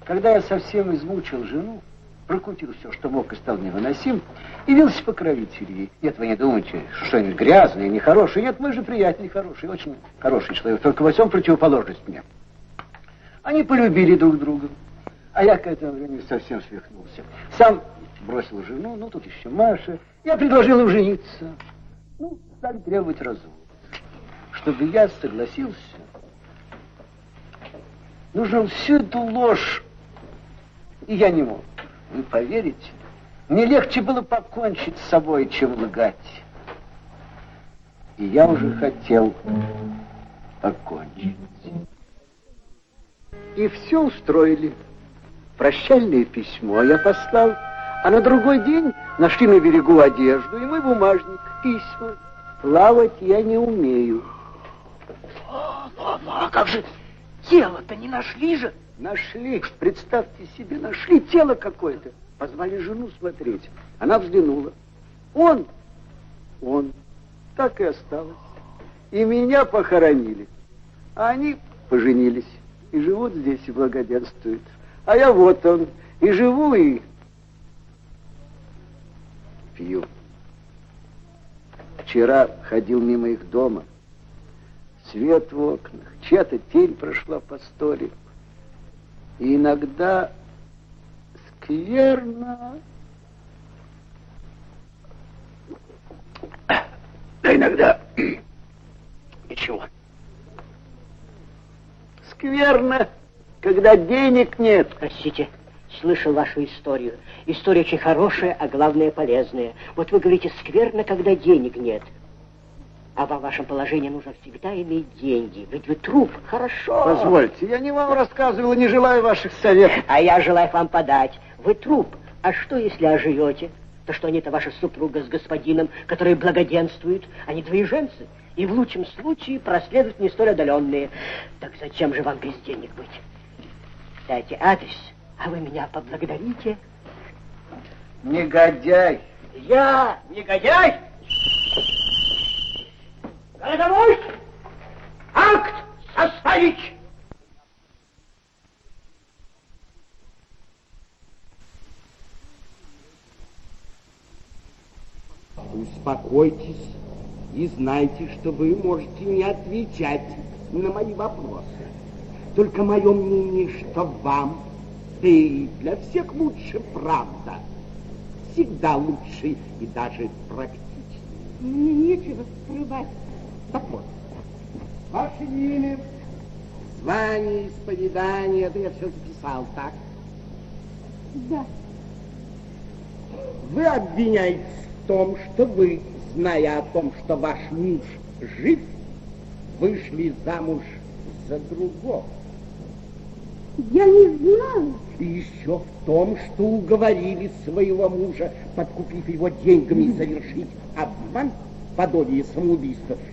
Когда я совсем измучил жену, прокрутил все, что мог, и стал невыносим, явился покровитель ей. Нет, вы не думайте, что-нибудь грязное, нехорошее. Нет, мы же приятель хороший, очень хороший человек, только во всем противоположность мне. Они полюбили друг друга, а я к этому времени совсем свихнулся. Сам бросил жену, ну тут еще Маша. Я предложил им жениться. Ну, стали требовать развода. Чтобы я согласился, нужно всю эту ложь, и я не мог. Вы поверите, мне легче было покончить с собой, чем лгать. И я уже хотел покончить. И все устроили. Прощальное письмо я послал, а на другой день нашли на берегу одежду и мой бумажник, письма. Плавать я не умею. А как же тело-то не нашли же? Нашли, представьте себе, нашли тело какое-то. Позвали жену смотреть. Она взглянула. Он, так и осталось. И меня похоронили. А они поженились. И живут здесь, и благоденствуют. А я вот он, и живу, и пью. Вчера ходил мимо их дома. Свет в окнах, чья-то тень прошла по столику. И иногда скверно. Да иногда ничего. Скверно, когда денег нет. Простите, слышал вашу историю. История очень хорошая, а главное полезная. Вот вы говорите, скверно, когда денег нет. А во вашем положении нужно всегда иметь деньги. Ведь вы труп. Хорошо. Позвольте, я не вам рассказывал, не желаю ваших советов. А я желаю вам подать. Вы труп. А что, если оживете? То что они-то ваша супруга с господином, которые благоденствуют, они двоеженцы. И в лучшем случае проследуют не столь отдаленные. Так зачем же вам без денег быть? Дайте адрес, а вы меня поблагодарите. Негодяй. Я негодяй? Городовой! Акт составить! Успокойтесь и знайте, что вы можете не отвечать на мои вопросы. Только мое мнение, что вам, да и для всех лучше правда. Всегда лучше и даже практичнее. Мне нечего скрывать. Так вот, ваше имя, звание, исповедание, это я все записал, так? Да. Вы обвиняетесь в том, что вы, зная о том, что ваш муж жив, вышли замуж за другого. Я не знаю. И еще в том, что уговорили своего мужа, подкупив его деньгами, совершить обман, подобие самоубийства,